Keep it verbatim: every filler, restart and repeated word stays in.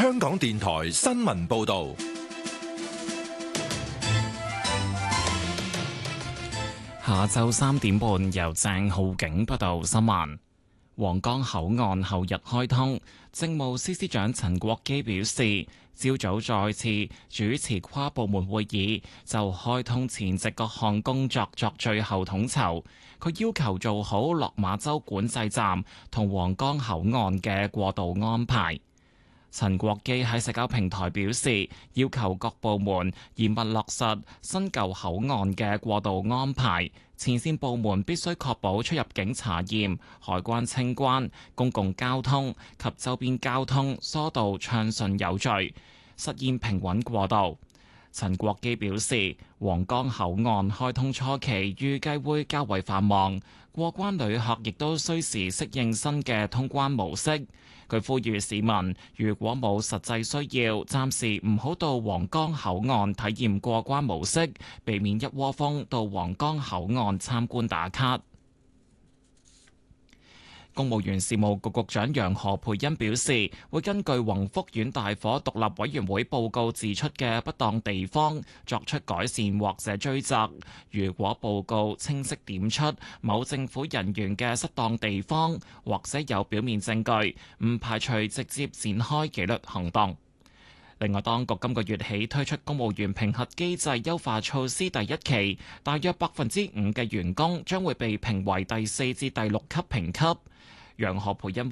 香港電台新聞報道。 下晝三點半，由鄭浩景報道新聞。皇崗口岸後日開通，政務司司長陳國基表示，朝早再次主持跨部門會議，就開通前夕各項工作作最後統籌。佢要求做好落馬洲管制站同皇崗口岸嘅過渡安排。陳國基喺社交平台表示，要求各部門嚴密落實新舊口岸嘅過渡安排，前線部門必須確保出入境查驗、海關清關、公共交通及周邊交通疏導暢順有序，實現平穩過渡。陳國基表示，皇崗口岸開通初期預計會較為繁忙，過關旅客亦都需時適應新嘅通關模式。佢呼籲市民，如果冇實際需要，暫時唔好到皇崗口岸體驗過關模式，避免一窩蜂到皇崗口岸參觀打卡。公務員事務局局長楊何蓓茵表示，會根據宏福苑大火獨立委員會報告指出嘅不當地方作出改善或者追責。如果報告清晰點出某政府人員嘅失當地方，或者有表面證據，唔排除直接展開紀律行動。另外，當局今個月起推出公務員評核機制優化措施第一期，大約百分之五嘅員工將會被評為第四至第六級評級。楊何蓓茵